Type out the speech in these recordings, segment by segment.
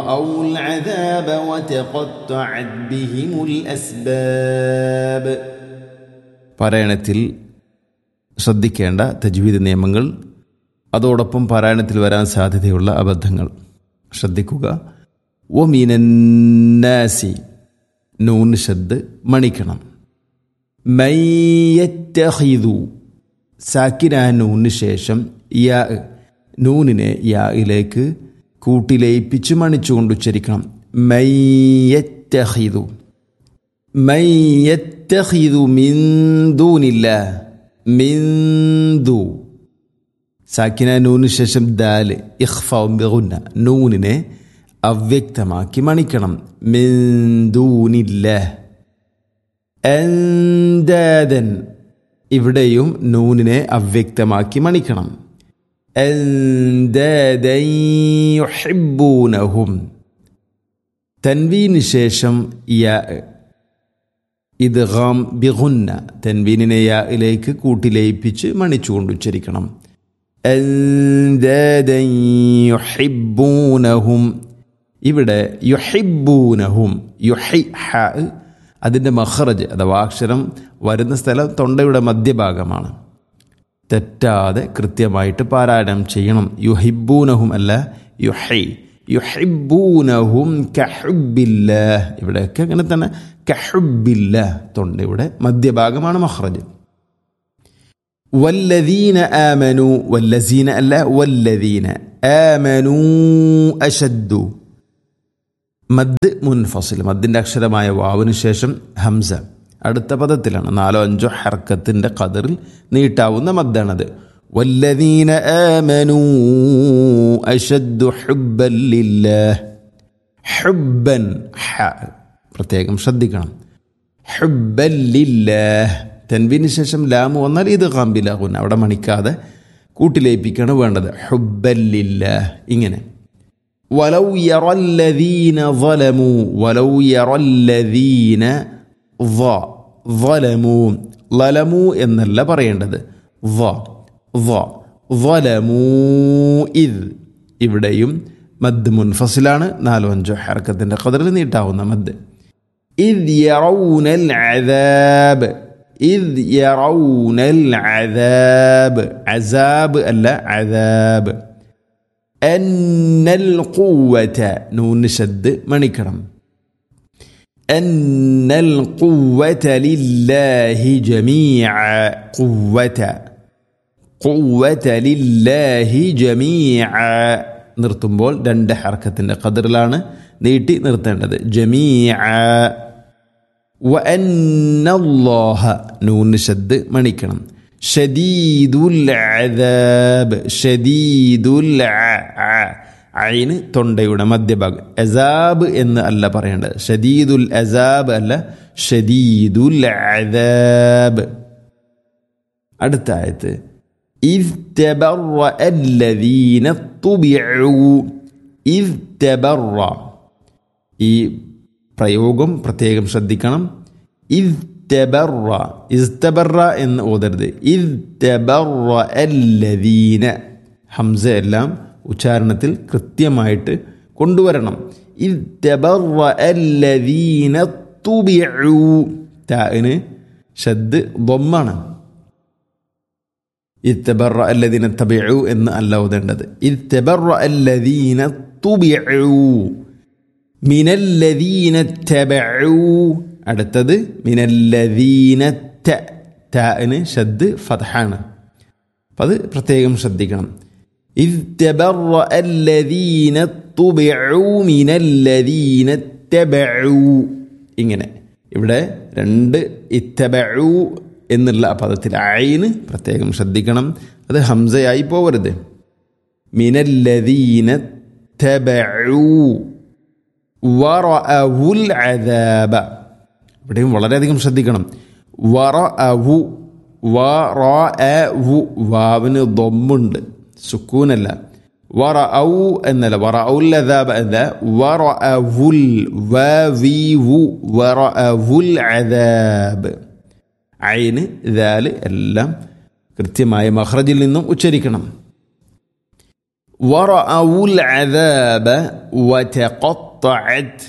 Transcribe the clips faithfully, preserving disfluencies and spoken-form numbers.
أو العذاب وتقطعت بهم الأسباب. പാരായണത്തിൽ ശ്രദ്ധിക്കേണ്ട തജ്വീദ് നിയമങ്ങൾ, അതോടൊപ്പം പാരായണത്തിൽ വരാൻ സാധ്യതയുള്ള അബദ്ധങ്ങൾ ശ്രദ്ധിക്കുക. വമിനന്നാസി നൂൻ ഷദ് മണിക്കണം. മയ്യത്തഖിദു സാക്കിന നൂന് ശേഷം യാ, നൂനിനെ യായിലേക്ക് കൂട്ടിലയിപ്പിച്ച് മണിച്ചുകൊണ്ട് ഉച്ചരിക്കണം. മയ്യത്തഖിദു മയ്യത്തഖിദു മിൻ ദൂനില്ലാഹ്. മിൻ ദൂ സാക്കിന നൂന് ശേഷം ദാല് ഇഖ്ഫാഉ ബിഗുന്ന, നൂനിനെ അവ്യക്തമാക്കി മണിക്കണം. മിൻ ദൂനില്ലാഹ്. അൻദാദൻ ഇവിടെയും നൂനിനെ അവ്യക്തമാക്കി മണിക്കണം. അൻദാദൻ യുഹിബ്ബൂനഹും. തൻവീന് ശേഷം യാ, ഇദ്ഗാം ബിഗുന്ന, തൻവീനിനെ യായിലേക്ക് കൂട്ടിലയിപ്പിച്ച് മണിച്ചുകൊണ്ട് ഉച്ചരിക്കണം. അൻദാദൻ യുഹിബ്ബൂനഹും. ഇവിടെ യുഹിബ്ബൂനഹും, യുഹി ഹ, അതിൻ്റെ മഖ്റജ് അഥവാ അക്ഷരം വരുന്ന സ്ഥലം തൊണ്ടയുടെ മധ്യഭാഗമാണ്. തെറ്റാതെ കൃത്യമായിട്ട് പാരായണം ചെയ്യണം. യുഹിബ്ബൂനഹും അല്ല, യുഹി. യുഹിബ്ബൂനഹും കഹുബ്ബില്ലാഹ്. ഇവിടെയൊക്കെ അങ്ങനെ തന്നെ കഹുബ്ബില്ലാഹ്, തൊണ്ടയുടെ മധ്യഭാഗമാണ് മഖ്റജ്. വല്ലദീന ആമനു, വല്ലസീന അല്ല, വല്ലദീന ആമനു അശദ്ദു. മദ് മുൻഫസിൽ, മദ്ദിൻ്റെ അക്ഷരമായ വാവിന് ശേഷം ഹംസ അടുത്ത പദത്തിലാണ്. നാലോ അഞ്ചോ ഹർക്കത്തിൻ്റെ ഖദറിൽ നീട്ടാവുന്ന മദ്ദാണത്. വല്ലദീന ആമനു അശദ്ദു ഹുബ്ബൻ ലില്ലാഹ്. ഹുബ്ബൻ ഹ പ്രത്യേകം ശ്രദ്ധിക്കണം. ഹുബ്ബൻ ലില്ലാഹ്. തൻവീന് ശേഷം ലാമു വന്നാൽ ഇത് ഖാംബിലാകുന്ന, അവിടെ മണിക്കാതെ കൂട്ടിലേപ്പിക്കാണ് വേണ്ടത്. ഹുബ്ബൻ ലില്ലാഹ്. ഇങ്ങനെ വലൗ യറല്ലദീന ളലമു, വലൗ യറല്ലദീന ളലമു, ലലമു എന്നല്ല പറയേണ്ടത്, ളലമു ഇദ്. ഇവിടെയും മദ് മുൻഫസിലാണ്, നാലോ അഞ്ചോ ഹർക്കത്തിൻ്റെ ഖദറിൽ നീട്ടാവുന്ന മദ്. ഇദ് യറൗനൽ അദാബ്, ഇദ് യറൗനൽ അദാബ്, അസാബ് അല്ല അദാബ്. അന്നൽ ഖുവത നൂൻ ഷദ് മണിക്കണം. അന്നൽ ഖുവത ലില്ലാഹി ജമീഅ. ഖുവത ഖുവത ലില്ലാഹി ജമീഅ. നിർത്തുമ്പോൾ രണ്ട് ഹർക്കത്തിൻ്റെ ഖദറിലാണ് നീട്ടി നിർത്തേണ്ടത്. ജമീഅ. വഅന്നല്ലാഹ നൂൻ ഷദ് മണിക്കണം. ഷദീദുൽ അദാബ്, ഷദീദുൽ ഐന് തൊണ്ടയുടെ മധ്യഭാഗം. അസാബ് എന്ന് അല്ല പറയേണ്ടത്, ഷദീദുൽ അസാബ് അല്ല, ഷദീദുൽ അദാബ്. അടുത്ത ആയത്ത് ഇദ് തബറഅ അല്ലദീന തുബിഉ. ഇദ് തബറഅ, ഈ പ്രയോഗം പ്രത്യേകം ശ്രദ്ധിക്കണം. ഇദ് തബറ, ഇസ്തബറ എന്ന് ഓതരുത്. ഇദ് തബറഅ അല്ലദീന, ഹംസ എല്ലാം ഉച്ചാരണത്തിൽ കൃത്യമായിട്ട് കൊണ്ടുവരണം. ഇദ് തബറഅ അല്ലദീന തുബിഉ. താഇന് ഷദ് ളമ്മാണ്. ഇദ് തബറഅ അല്ലദീന തബിഉ എന്ന് അല്ല ഓതേണ്ടത്. ഇദ് തബറഅ അല്ലദീന തുബിഉ മിനല്ലദീന തബഉ. അടുത്തത് മിനല്ലദീന ത, താഇന് ഷദ് ഫത്ഹാണ്. അപ്പം അത് പ്രത്യേകം ശ്രദ്ധിക്കണം. ഇദ് തബറഅ അല്ലദീന തുബിഉ മിനല്ലദീന തബഉ. ഇങ്ങനെ ഇവിടെ രണ്ട് ഇത്തബഉ എന്നുള്ള ആ പദത്തിൽ ഐന് പ്രത്യേകം ശ്രദ്ധിക്കണം, അത് ഹംസയായി പോവരുത്. മിനല്ലദീന തബഉ വറഅവുൽ അദാബ. ഇവിടെയും വളരെയധികം ശ്രദ്ധിക്കണം. വറഅവു, വറഅവു, വാവിന് ദമ്മുണ്ട്, സുക്കൂനല്ല. വറഅവു എന്നല്ല, വറഅവുൽ അദാബ അല്ല, വറഅവുൽ, വവീവു, വറഅവുൽ അദാബ്. ഐന് ദാല് എല്ലാം കൃത്യമായ മഖ്റജിൽ നിന്നും ഉച്ചരിക്കണം. വറഅവുൽ അദാബ വതഖത്തഅത്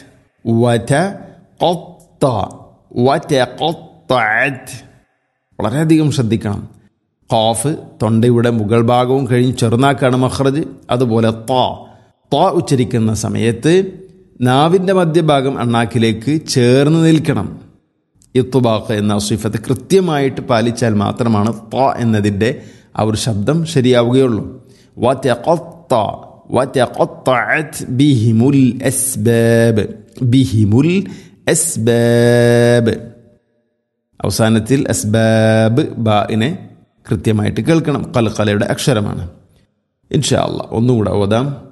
വതഖത്ത വതഖത്തഅത്. വളരെയധികം ശ്രദ്ധിക്കണം. ഖാഫ് തൊണ്ടയുടെ മുകൾ ഭാഗവും കഴിഞ്ഞ് ചെറുനാക്കാണ് മഖ്റജ്. അതുപോലെ ത ത ഉച്ചരിക്കുന്ന സമയത്ത് നാവിൻ്റെ മധ്യഭാഗം അണ്ണാക്കിലേക്ക് ചേർന്ന് നിൽക്കണം. ഇത്ബാഖ് എന്ന സിഫത്ത് കൃത്യമായിട്ട് പാലിച്ചാൽ മാത്രമാണ് ത എന്നതിൻ്റെ ആ ഒരു ശബ്ദം ശരിയാവുകയുള്ളൂ. വതഖത്ത വതഖത്തഅത് ബിഹിമുൽ അസ്ബാബ് ബിഹിമുൽ അസ്ബാബ്. അവസാനത്തിൽ അസ്ബാബ് ബാഇനെ കൃത്യമായിട്ട് കേൾക്കണം. ഖൽഖലയുടെ അക്ഷരമാണ്. ഇൻഷാ അല്ലാഹ് ഒന്നുകൂടെ ഓതാം.